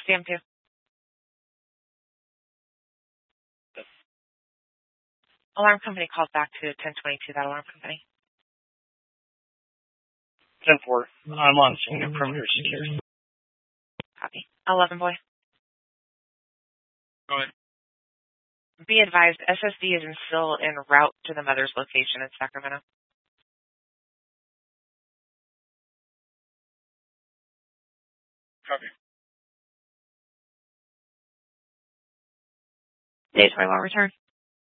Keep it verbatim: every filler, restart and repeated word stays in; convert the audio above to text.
C M two. Alarm company called back to ten twenty-two, that alarm company. ten four. I'm on scene at perimeter security. Copy. eleven boy. Go ahead. Be advised, S S D is still en route to the mother's location in Sacramento. Copy. Day twenty-one return.